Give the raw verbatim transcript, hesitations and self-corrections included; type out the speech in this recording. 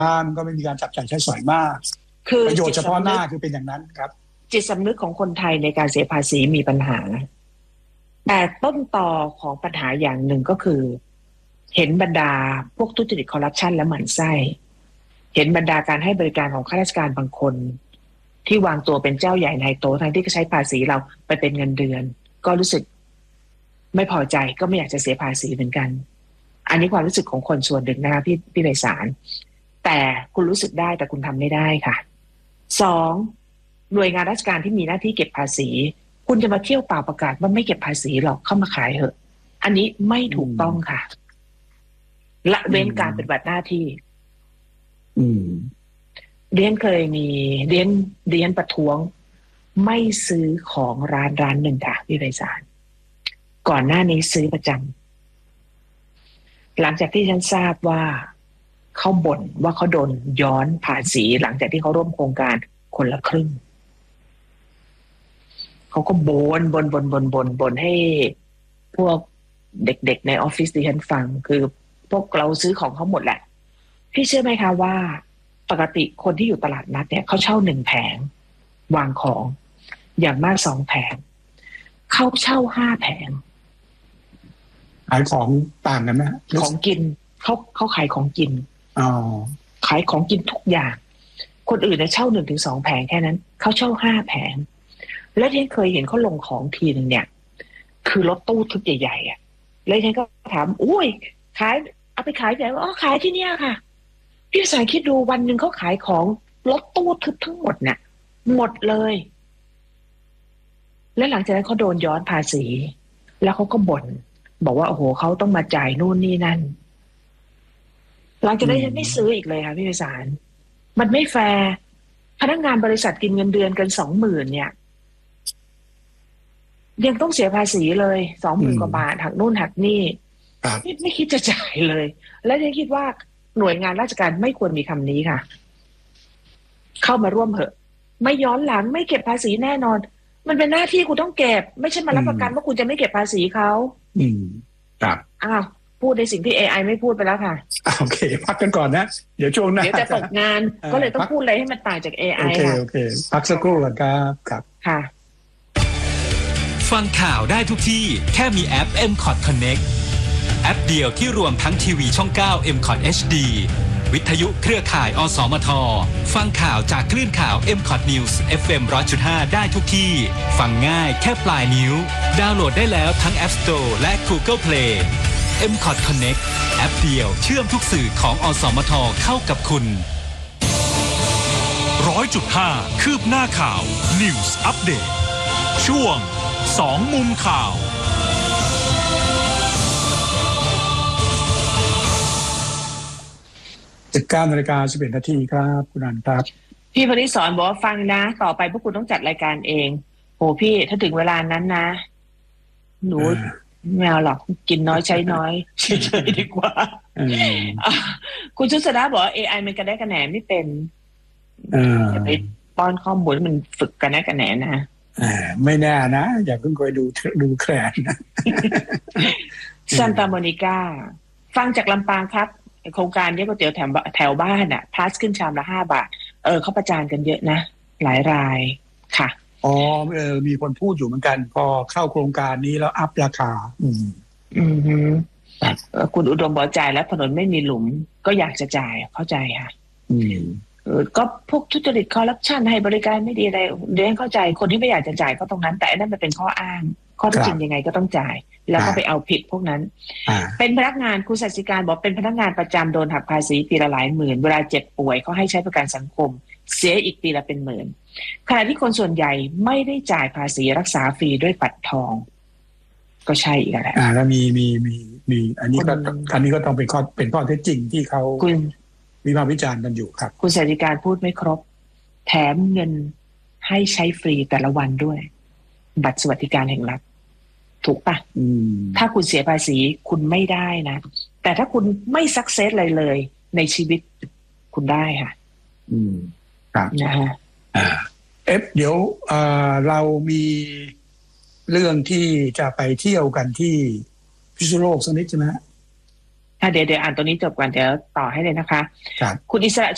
านก็ไม่มีการจับจ่ายใช้สอยมากคือประโยชน์เฉพาะหน้าคือเป็นอย่างนั้นครับจิตสำนึกของคนไทยในการเสียภาษีมีปัญหาแต่ต้นตอของปัญหาอย่างหนึ่งก็คือเห็นบรรดาพวกทุจริตคอร์รัปชันและหมั่นไส้เห็นบรรดาการให้บริการของข้าราชการบางคนที่วางตัวเป็นเจ้าใหญ่นายโตทั้งที่ก็ใช้ภาษีเราไปเป็นเงินเดือนก็รู้สึกไม่พอใจก็ไม่อยากจะเสียภาษีเหมือนกันอันนี้ความรู้สึกของคนส่วนหนึ่งนะคะพี่พี่ไพศาลแต่คุณรู้สึกได้แต่คุณทำไม่ได้ค่ะสองหน่วยงานราชการที่มีหน้าที่เก็บภาษีคุณจะมาเที่ยวเปล่าประกาศว่าไม่เก็บภาษีหรอกเข้ามาขายเหอะอันนี้ไม่ถูกต้องค่ะละเว้นการปฏิบัติหน้าที่อืมเรียนเคยมีเรียนเรียนประท้วงไม่ซื้อของร้านร้านหนึ่งค่ะพี่ไพศาลก่อนหน้านี้ซื้อประจำหลังจากที่ฉันทราบว่าเขาบ่นว่าเขาโดนย้อนภาษีหลังจากที่เขาร่วมโครงการคนละครึ่งเขาก็บ่นบ่นบ่นบ่นบ่นบ่นให้พวกเด็กๆในออฟฟิศดิฉันฟังคือพวกเราซื้อของเขาหมดแหละพี่เชื่อไหมคะว่าปกติคนที่อยู่ตลาดนัดเนี่ยเขาเช่าหนึ่งแผงวางของอย่างมากสองแผงเขาเช่าห้าแผงขายของต่างกันไหมของกินเขาเขาขายของกินอ๋อขายของกินทุกอย่างคนอื่นเนี่ยเช่าหนึ่งถึงสองแผงแค่นั้นเขาเช่าห้าแผงแล้วที่เคยเห็นเขาลงของทีนึงเนี่ยคือรถตู้ทึบใหญ่ๆอ่ะแล้วฉันก็ถามอุ้ยขายเอาไปขายที่ไหนอ๋อขายที่เนี่ยค่ะพี่สายคิดดูวันหนึ่งเขาขายของรถตู้ทึบทั้งหมดเนี่ยหมดเลยและหลังจากนั้นเขาโดนย้อนภาษีแล้วเขาก็บ่นบอกว่าโอ้โหเขาต้องมาจ่ายนู่นนี่นั่นหลังจากนั้นยังไม่ซื้ออีกเลยค่ะพี่วิสารมันไม่แฟร์พนักงานบริษัทกินเงินเดือนกันสองหมื่นเนี่ยยังต้องเสียภาษีเลยสองหมื่นกว่าบาทหักนู่นหักนี่ไม่ไม่คิดจะจ่ายเลยและฉันคิดว่าหน่วยงานราชการไม่ควรมีคำนี้ค่ะเข้ามาร่วมเถอะไม่ย้อนหลังไม่เก็บภาษีแน่นอนมันเป็นหน้าที่คุณต้องเก็บไม่ใช่มารับประกันว่าคุณจะไม่เก็บภาษีเขาอืมครับอ้าวพูดในสิ่งที่ เอ ไอ ไม่พูดไปแล้วค่ะโอเคพักกันก่อนนะเดี๋ยวช่วงหน้าเดี๋ยวจะตกงานก็เลยต้องพูดอะไรให้มันต่างจาก เอ ไอโอเคโอเคพักสักครู่ก่อนครับครับค่ะฟังข่าวได้ทุกที่แค่มีแอป เอ็ม คอท Connect แอปเดียวที่รวมทั้งทีวีช่องเก้า เอ็ม คอท เอช ดี วิทยุเครือข่ายอสมทฟังข่าวจากคลื่นข่าว เอ็ม คอท News เอฟ เอ็ม หนึ่งร้อยจุดห้า ได้ทุกที่ฟังง่ายแค่ปลายนิ้วดาวน์โหลดได้แล้วทั้ง App Store และ Google Play เอ็ม คอท Connect แอปเดียวเชื่อมทุกสื่อของอสมทเข้ากับคุณหนึ่งร้อยจุดห้า คืบหน้าข่าว News Update ช่วงสองมุมข่าวสิบเก้านาฬิกาสิบเอ็ดนาทีครับคุณอันครับพี่พนิสอนบอกว่าฟังนะต่อไปพวกคุณต้องจัดรายการเองโหพี่ถ้าถึงเวลานั้นนะหนูไม่เอาหรอกกินน้อยใช้น้อยเฉยๆดีกว่าคุณชุสดาบอกว่า เอ ไอ มันกระแนกกระแหนไม่เป็นอย่าไปป้อนข้อมูลมันฝึกกระแนกกระแหนนะไม่แน่นะอย่าเพิ่งคอยดูดูแคลนนะซันตาโมนิกาฟังจากลำปางครับโครงการนี้ก๋วยเตี๋ยวแถวแถวบ้านอ่ะพลัสขึ้นชามละห้าบาทเออเขาประจานกันเยอะนะหลายรายค่ะอ๋อเออมีคนพูดอยู่เหมือนกันพอเข้าโครงการนี้แล้วอัพราคาอืมอืมฮึคุณอุดมบอกจ่ายแล้วถนนไม่มีหลุมก็อยากจะจ่ายเข้าใจค่ะอืมเออก็พวกทุจริตคอร์รัปชันให้บริการไม่ดีอะไรเดี๋ยวเข้าใจคนที่ไม่อยากจะจ่ายก็ตรงนั้นแต่อันนั้นมันเป็นข้ออ้างข้อเท็จจริงยังไงก็ต้องจ่ายแล้วก็ไปเอาผิดพวกนั้นเป็นพนักงานคุณสัจจิการบอกเป็นพนักงานประจำโดนหักภาษีปีละหลายหมื่นเวลาเจ็บป่วยเขาให้ใช้ประกันสังคมเสียอีกปีละเป็นหมื่นขณะที่คนส่วนใหญ่ไม่ได้จ่ายภาษีรักษาฟรีด้วยบัตรทองก็ใช่อีกแล้วอ่าแล้วมีมีมีมีอันนี้ก็อันนี้ก็ต้องเป็นข้อเป็นข้อเท็จจริงที่เขาวิพากษ์วิจารณ์กันอยู่ครับคุณสัจจิการพูดไม่ครบแถมเงินให้ใช้ฟรีแต่ละวันด้วยบัตรสวัสดิการแห่งรัฐถูกปะถ้าคุณเสียภาษีคุณไม่ได้นะแต่ถ้าคุณไม่ซักเซสอะไรเลยในชีวิตคุณได้ค่ะอืมครับนะฮะอ่าเอฟเดี๋ยวเอ่อเรามีเรื่องที่จะไปเที่ยวกันที่พิษณุโลกสักนิดใช่ไหมฮะเดี๋ยวเดี๋ยวอ่านตัวนี้จบก่อนเดี๋ยวต่อให้เลยนะคะครับคุณอิสระ